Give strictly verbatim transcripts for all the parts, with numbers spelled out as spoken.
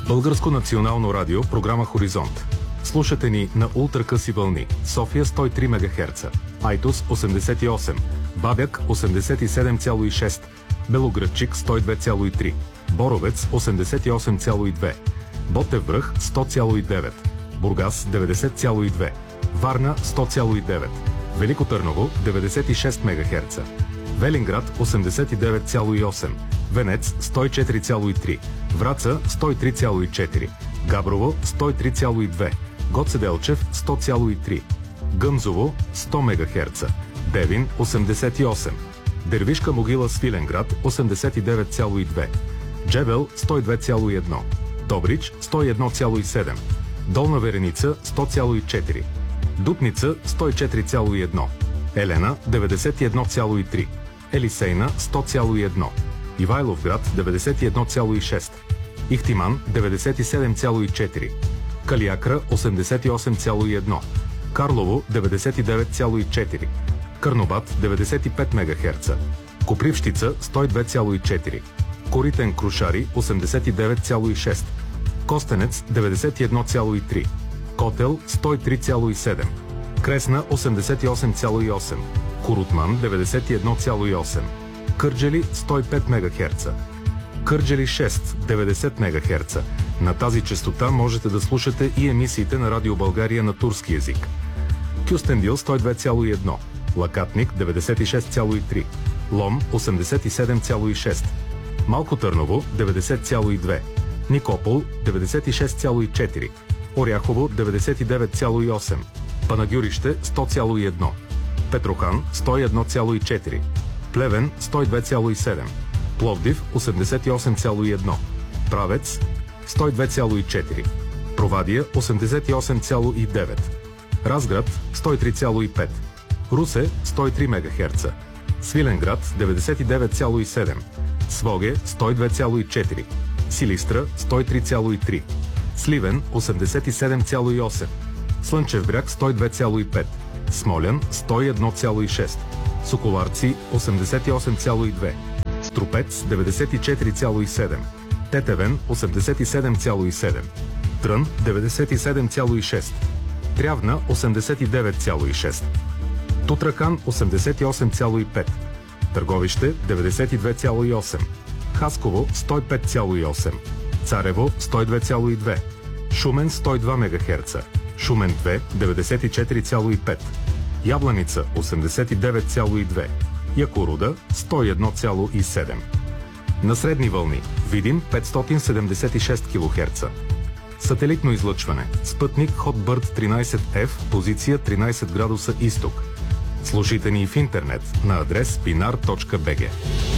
Българско национално радио, програма Хоризонт. Слушате ни на ултракъси вълни. София сто и три мегахерца, Айтос осемдесет и осем, Бабяк осемдесет и седем цяло и шест, Белоградчик сто и две цяло и три, Боровец осемдесет и осем цяло и две, Ботев връх сто цяло и девет, Бургас деветдесет цяло и две, Варна сто цяло и девет, Велико Търново деветдесет и шест мегахерца, Велинград осемдесет и девет цяло и осем, Венец сто и четири цяло и три, Враца сто и три цяло и четири, Габрово сто и три цяло и две, Гоце Делчев сто цяло и три, Гъмзово сто мегахерца, Девин осемдесет и осем, Дервишка могила Свиленград осемдесет и девет цяло и две, Джебел сто и две цяло и едно, Добрич сто и едно цяло и седем, Долна Вереница сто цяло и четири, Дупница сто и четири цяло и едно, Елена деветдесет и едно цяло и три, Елисейна сто цяло и едно, Ивайловград деветдесет и едно цяло и шест, Ихтиман деветдесет и седем цяло и четири, Калиакра осемдесет и осем цяло и едно, Карлово деветдесет и девет цяло и четири, Карнобат деветдесет и пет мегахерца, Копривщица сто и две цяло и четири, Коритен Крушари осемдесет и девет цяло и шест, Костенец деветдесет и едно цяло и три, Котел сто и три цяло и седем, Кресна осемдесет и осем цяло и осем, Корутман деветдесет и едно цяло и осем, Кърджали сто и пет мегахерца, Кърджали шест деветдесет мегахерца. На тази честота можете да слушате и емисиите на Радио България на турски език. Кюстендил сто и две цяло и едно, Лакатник деветдесет и шест цяло и три, Лом осемдесет и седем цяло и шест, Малко Търново деветдесет цяло и две, Никопол деветдесет и шест цяло и четири, Оряхово деветдесет и девет цяло и осем, Панагюрище сто цяло и едно, Петрохан сто и едно цяло и четири, Плевен сто и две цяло и седем, Пловдив осемдесет и осем цяло и едно, Правец сто и две цяло и четири, Провадия осемдесет и осем цяло и девет, Разград сто и три цяло и пет, Русе сто и три мегахерца, Свиленград деветдесет и девет цяло и седем, Своге сто и две цяло и четири, Силистра сто и три цяло и три, Сливен осемдесет и седем цяло и осем, Слънчев бряг сто и две цяло и пет, Смолян сто и едно цяло и шест, Соколарци осемдесет и осем цяло и две, Струпец деветдесет и четири цяло и седем, Тетевен осемдесет и седем цяло и седем, Трън деветдесет и седем цяло и шест, Трявна осемдесет и девет цяло и шест, Тутракан осемдесет и осем цяло и пет, Търговище деветдесет и две цяло и осем, Хасково сто и пет цяло и осем, Царево сто и две цяло и две, Шумен сто и два мегахерца, Шумен две деветдесет и четири цяло и пет, Ябланица осемдесет и девет цяло и две, Якоруда сто и едно цяло и седем. На средни вълни Видин петстотин седемдесет и шест килохерца. Сателитно излъчване. Спътник Hotbird тринайсет еф, позиция тринайсет градуса изток. Слушайте ни в интернет на адрес пинар точка би джи.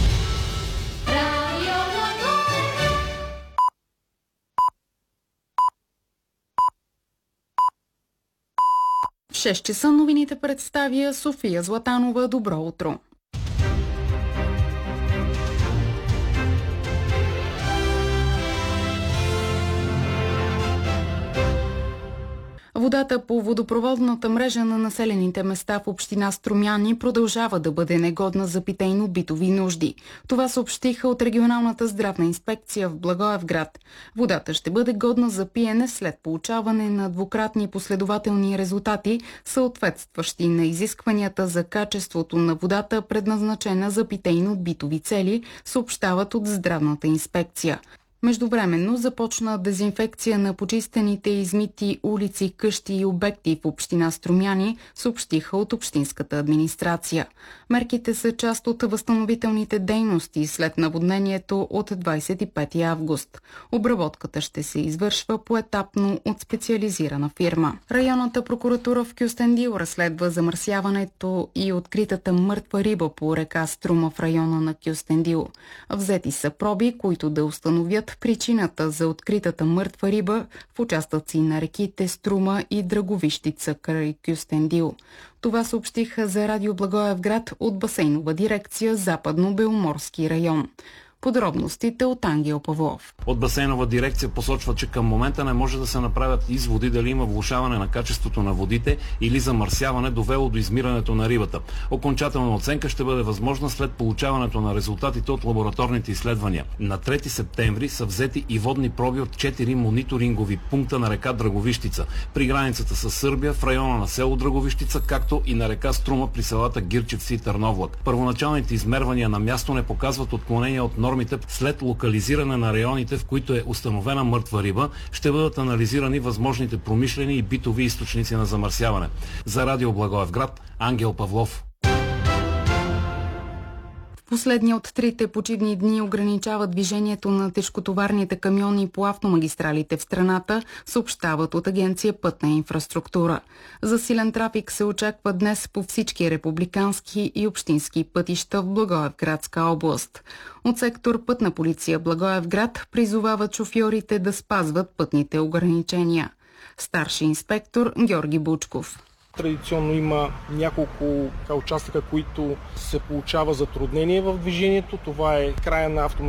В шест часа новините представя София Златанова. Добро утро! Водата по водопроводната мрежа на населените места в община Струмяни продължава да бъде негодна за питейно-битови нужди. Това съобщиха от регионалната здравна инспекция в Благоевград. Водата ще бъде годна за пиене след получаване на двукратни последователни резултати, съответстващи на изискванията за качеството на водата, предназначена за питейно-битови цели, съобщават от здравната инспекция. Междувременно започна дезинфекция на почистените и измити улици, къщи и обекти в община Струмяни, съобщиха от общинската администрация. Мерките са част от възстановителните дейности след наводнението от двайсет и пети август. Обработката ще се извършва поетапно от специализирана фирма. Районната прокуратура в Кюстендил разследва замърсяването и откритата мъртва риба по река Струма в района на Кюстендил. Взети са проби, които да установят причината за откритата мъртва риба в участъци на реките Струма и Драговищица край Кюстендил. Това съобщиха за Радио Благоевград от басейнова дирекция Западно-Беломорски район. Подробностите от Ангел Павлов. От басейнова дирекция посочва, че към момента не може да се направят изводи дали има влошаване на качеството на водите или замърсяване, довело до измирането на рибата. Окончателна оценка ще бъде възможна след получаването на резултатите от лабораторните изследвания. На трети септември са взети и водни проби от четири мониторингови пункта на река Драговищица, при границата с Сърбия, в района на село Драговищица, както и на река Струма при селата Гирчевци и Търновлак. Първоначалните измервания на място не показват отклонения от нормите. След локализиране на районите, в които е установена мъртва риба, ще бъдат анализирани възможните промишлени и битови източници на замърсяване. За Радио Благоевград, Ангел Павлов. Последния от трите почивни дни ограничава движението на тежкотоварните камиони по автомагистралите в страната, съобщават от Агенция Пътна инфраструктура. Засилен трафик се очаква днес по всички републикански и общински пътища в Благоевградска област. От сектор Пътна полиция Благоевград призовават шофьорите да спазват пътните ограничения. Старши инспектор Георги Бучков. Традиционно има няколко участъка, които се получава затруднение в движението. Това е края на автомагистралите